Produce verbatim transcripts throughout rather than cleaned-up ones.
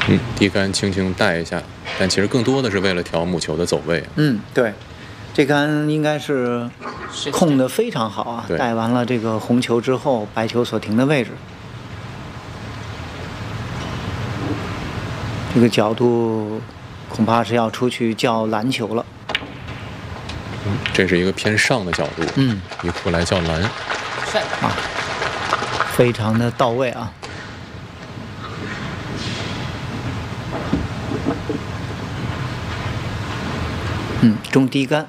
嗯，低杆轻轻带一下，但其实更多的是为了调母球的走位。 嗯，对，这杆应该是控得非常好啊。带完了这个红球之后，白球所停的位置，这个角度恐怕是要出去叫蓝球了。 嗯，这是一个偏上的角度， 嗯， 一库来叫蓝， 啊，非常的到位啊。嗯，中低杆。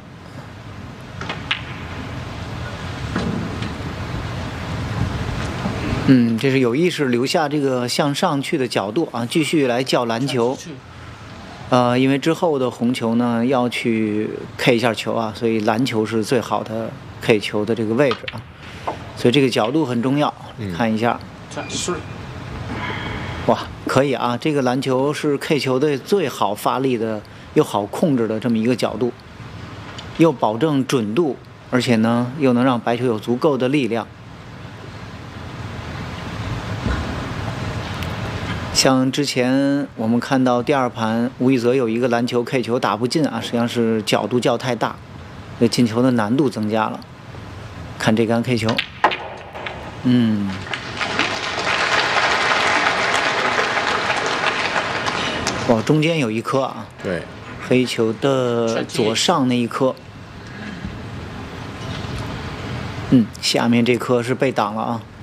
嗯，这是有意识留下这个向上去的角度啊，继续来叫蓝球。呃，因为之后的红球呢要去 K 一下球啊，所以蓝球是最好的 K 球的这个位置啊，所以这个角度很重要。 嗯、 看一下， 是， 哇，可以啊，这个蓝球是 K 球的最好发力的又好控制的这么一个角度，又保证准度，而且呢又能让白球有足够的力量。像之前我们看到第二盘吴亦泽有一个蓝球 K 球打不进啊，实际上是角度较太大，这进球的难度增加了。看这杆 K 球，嗯，哇，中间有一颗啊， 对， 黑球的左上那一颗，嗯，下面这颗是被挡了啊。